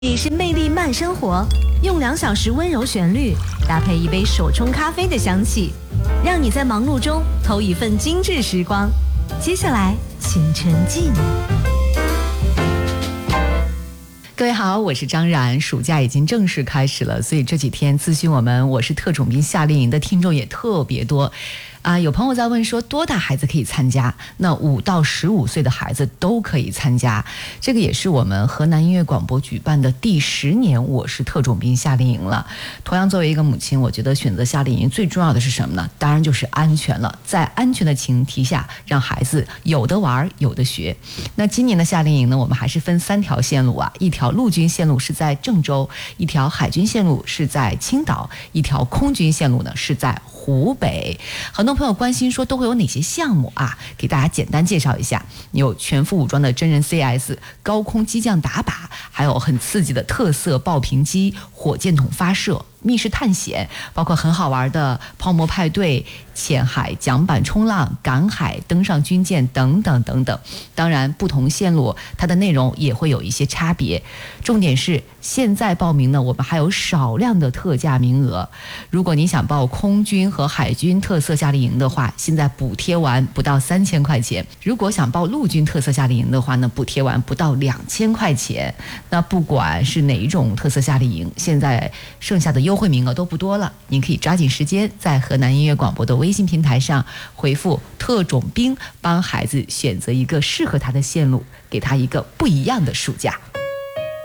你是魅力慢生活，用2小时温柔旋律搭配一杯手冲咖啡的香气，让你在忙碌中偷一份精致时光。接下来，请沉浸。 各位好，我是张然。暑假已经正式开始了，所以这几天咨询我是特种兵夏令营的听众也特别多。有朋友在问说多大孩子可以参加？那5到15岁的孩子都可以参加。这个也是我们河南音乐广播举办的第10年我是特种兵夏令营了。同样作为一个母亲，我觉得选择夏令营最重要的是什么呢？当然就是安全了。在安全的前提下，让孩子有的玩有的学。那今年的夏令营呢，我们还是分3条线路啊，一条陆军线路是在郑州，一条海军线路是在青岛，一条空军线路呢是在湖北。很多朋友关心说都会有哪些项目啊？给大家简单介绍一下，有全副武装的真人 CS、高空机降打靶，还有很刺激的特色爆屏机、火箭筒发射、密室探险，包括很好玩的泡沫派对、浅海桨板冲浪、赶海、登上军舰等等等等。当然不同线路它的内容也会有一些差别，重点是现在报名呢，我们还有少量的特价名额。如果你想报空军和海军特色夏令营的话，现在补贴完不到3000块钱；如果想报陆军特色夏令营的话呢，补贴完不到2000块钱。那不管是哪一种特色夏令营，现在剩下的优惠名额都不多了，您可以抓紧时间在河南音乐广播的微信平台上回复特种兵，帮孩子选择一个适合他的线路，给他一个不一样的暑假。